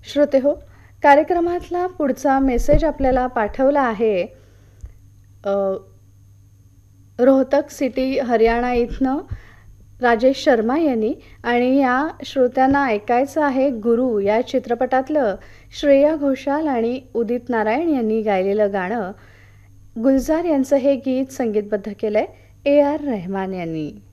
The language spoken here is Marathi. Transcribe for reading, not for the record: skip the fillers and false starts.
श्रोते हो, कार्यक्रमातला पुढचा मेसेज आपल्याला पाठवला आहे अ, रोहतक सिटी हरियाणा इथनं राजेश शर्मा यांनी आणि या श्रोत्यांना ऐकायचं आहे गुरु या चित्रपटातलं श्रेया घोषाल आणि उदित नारायण यांनी गायलेलं गाणं. गुलजार यांचं हे गीत संगीतबद्ध केलंय ए आर रहमान यांनी.